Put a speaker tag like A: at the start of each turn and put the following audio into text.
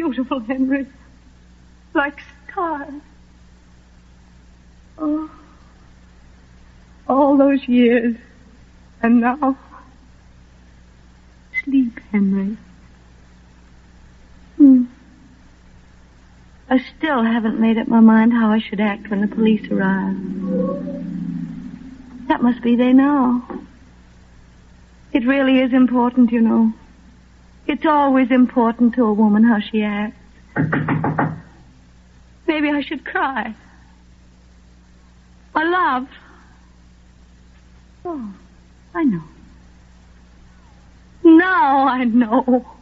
A: beautiful, Henry. Like stars. Oh. All those years. And now... Sleep, Henry. I still haven't made up my mind how I should act when the police arrive. That must be they now. It really is important, you know. It's always important to a woman how she acts. Maybe I should cry. My love. Oh, I know. Now I know.